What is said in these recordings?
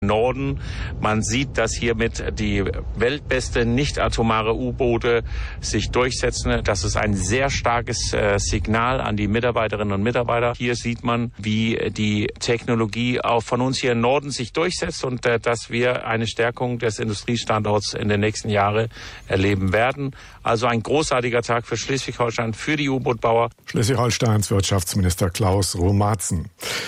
Norden. Man sieht, dass hiermit die weltbeste nicht-atomare U-Boote sich durchsetzen. Das ist ein sehr starkes Signal an die Mitarbeiterinnen und Mitarbeiter. Hier sieht man, wie die Technologie auch von uns hier im Norden sich durchsetzt und dass wir eine Stärkung des Industriestandorts in den nächsten Jahren erleben werden. Also ein großartiger Tag für Schleswig-Holstein, für die U-Boot-Bauer. Schleswig-Holsteins Wirtschaftsminister Klaus Romatzen.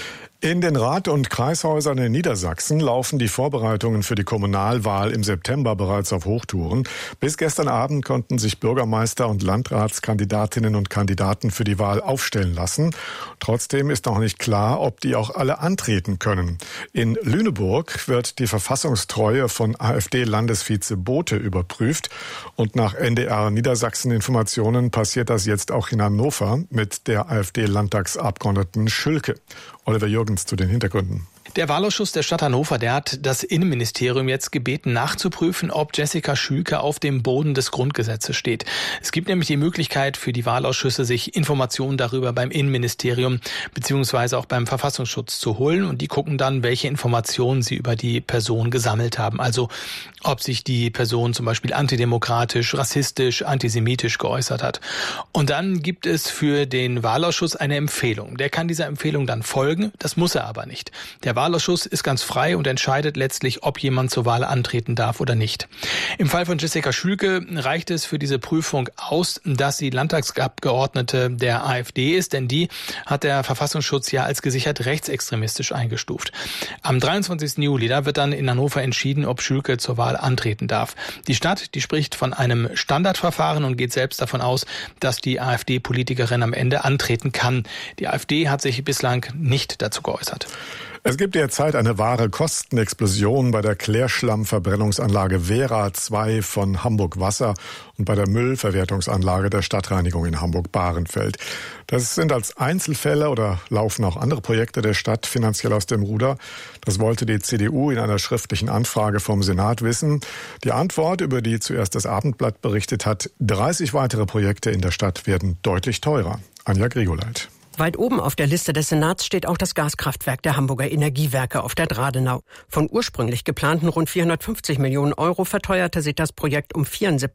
In den Rat- und Kreishäusern in Niedersachsen laufen die Vorbereitungen für die Kommunalwahl im September bereits auf Hochtouren. Bis gestern Abend konnten sich Bürgermeister und Landratskandidatinnen und Kandidaten für die Wahl aufstellen lassen. Trotzdem ist noch nicht klar, ob die auch alle antreten können. In Lüneburg wird die Verfassungstreue von AfD-Landesvize Bothe überprüft. Und nach NDR Niedersachsen-Informationen passiert das jetzt auch in Hannover mit der AfD-Landtagsabgeordneten Schülke. Oliver Jürgens zu den Hintergründen. Der Wahlausschuss der Stadt Hannover, der hat das Innenministerium jetzt gebeten, nachzuprüfen, ob Jessica Schülke auf dem Boden des Grundgesetzes steht. Es gibt nämlich die Möglichkeit für die Wahlausschüsse, sich Informationen darüber beim Innenministerium beziehungsweise auch beim Verfassungsschutz zu holen. Und die gucken dann, welche Informationen sie über die Person gesammelt haben. Also ob sich die Person zum Beispiel antidemokratisch, rassistisch, antisemitisch geäußert hat. Und dann gibt es für den Wahlausschuss eine Empfehlung. Der kann dieser Empfehlung dann folgen, das muss er aber nicht. Der Wahlausschuss ist ganz frei und entscheidet letztlich, ob jemand zur Wahl antreten darf oder nicht. Im Fall von Jessica Schülke reicht es für diese Prüfung aus, dass sie Landtagsabgeordnete der AfD ist, denn die hat der Verfassungsschutz ja als gesichert rechtsextremistisch eingestuft. Am 23. Juli, da wird dann in Hannover entschieden, ob Schülke zur Wahl antreten darf. Die Stadt, die spricht von einem Standardverfahren und geht selbst davon aus, dass die AfD-Politikerin am Ende antreten kann. Die AfD hat sich bislang nicht dazu geäußert. Es gibt derzeit eine wahre Kostenexplosion bei der Klärschlammverbrennungsanlage Vera 2 von Hamburg Wasser und bei der Müllverwertungsanlage der Stadtreinigung in Hamburg-Bahrenfeld. Das sind als Einzelfälle oder laufen auch andere Projekte der Stadt finanziell aus dem Ruder. Das wollte die CDU in einer schriftlichen Anfrage vom Senat wissen. Die Antwort, über die zuerst das Abendblatt berichtet hat, 30 weitere Projekte in der Stadt werden deutlich teurer. Anja Grigoleit. Weit oben auf der Liste des Senats steht auch das Gaskraftwerk der Hamburger Energiewerke auf der Dradenau. Von ursprünglich geplanten rund 450 Millionen Euro verteuerte sich das Projekt um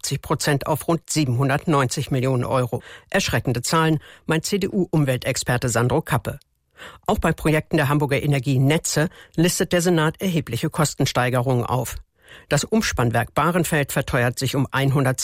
74% auf rund 790 Millionen Euro. Erschreckende Zahlen, meint CDU-Umweltexperte Sandro Kappe. Auch bei Projekten der Hamburger Energienetze listet der Senat erhebliche Kostensteigerungen auf. Das Umspannwerk Bahrenfeld verteuert sich um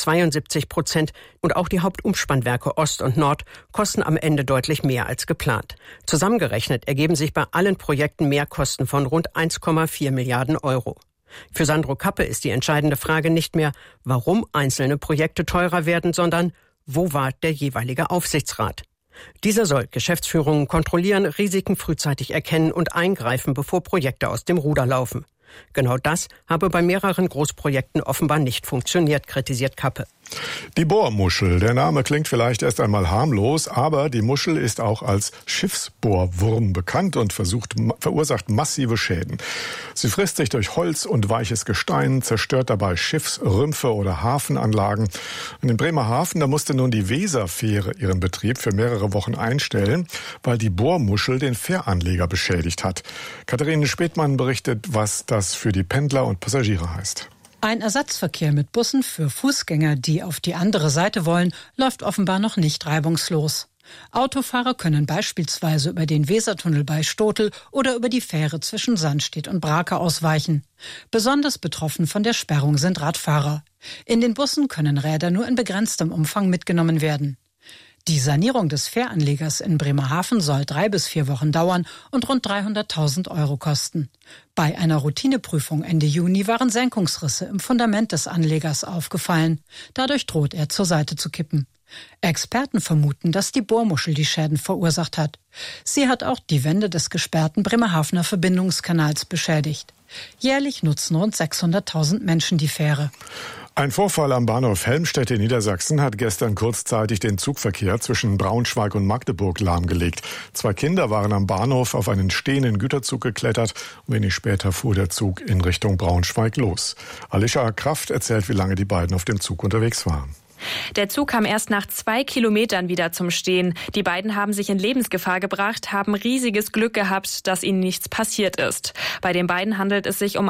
172% und auch die Hauptumspannwerke Ost und Nord kosten am Ende deutlich mehr als geplant. Zusammengerechnet ergeben sich bei allen Projekten Mehrkosten von rund 1,4 Milliarden Euro. Für Sandro Kappe ist die entscheidende Frage nicht mehr, warum einzelne Projekte teurer werden, sondern wo war der jeweilige Aufsichtsrat? Dieser soll Geschäftsführungen kontrollieren, Risiken frühzeitig erkennen und eingreifen, bevor Projekte aus dem Ruder laufen. Genau das habe bei mehreren Großprojekten offenbar nicht funktioniert, kritisiert Kappe. Die Bohrmuschel. Der Name klingt vielleicht erst einmal harmlos, aber die Muschel ist auch als Schiffsbohrwurm bekannt und verursacht massive Schäden. Sie frisst sich durch Holz und weiches Gestein, zerstört dabei Schiffsrümpfe oder Hafenanlagen. Und in Bremerhaven, da musste nun die Weserfähre ihren Betrieb für mehrere Wochen einstellen, weil die Bohrmuschel den Fähranleger beschädigt hat. Katharine Spätmann berichtet, was das für die Pendler und Passagiere heißt. Ein Ersatzverkehr mit Bussen für Fußgänger, die auf die andere Seite wollen, läuft offenbar noch nicht reibungslos. Autofahrer können beispielsweise über den Wesertunnel bei Stotel oder über die Fähre zwischen Sandstedt und Brake ausweichen. Besonders betroffen von der Sperrung sind Radfahrer. In den Bussen können Räder nur in begrenztem Umfang mitgenommen werden. Die Sanierung des Fähranlegers in Bremerhaven soll 3 bis 4 Wochen dauern und rund 300.000 Euro kosten. Bei einer Routineprüfung Ende Juni waren Senkungsrisse im Fundament des Anlegers aufgefallen. Dadurch droht er zur Seite zu kippen. Experten vermuten, dass die Bohrmuschel die Schäden verursacht hat. Sie hat auch die Wände des gesperrten Bremerhavener Verbindungskanals beschädigt. Jährlich nutzen rund 600.000 Menschen die Fähre. Ein Vorfall am Bahnhof Helmstedt in Niedersachsen hat gestern kurzzeitig den Zugverkehr zwischen Braunschweig und Magdeburg lahmgelegt. 2 Kinder waren am Bahnhof auf einen stehenden Güterzug geklettert und wenig später fuhr der Zug in Richtung Braunschweig los. Alicia Kraft erzählt, wie lange die beiden auf dem Zug unterwegs waren. Der Zug kam erst nach 2 Kilometern wieder zum Stehen. Die beiden haben sich in Lebensgefahr gebracht, haben riesiges Glück gehabt, dass ihnen nichts passiert ist. Bei den beiden handelt es sich um